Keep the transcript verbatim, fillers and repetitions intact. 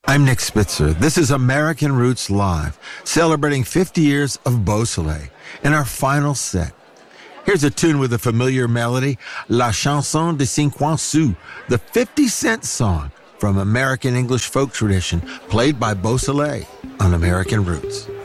I'm Nick Spitzer. This is American Roots Live, celebrating fifty years of Beausoleil in our final set. Here's a tune with a familiar melody, La Chanson de Cinquante Sous, the fifty cent song from American English folk tradition, played by Beausoleil on American Roots.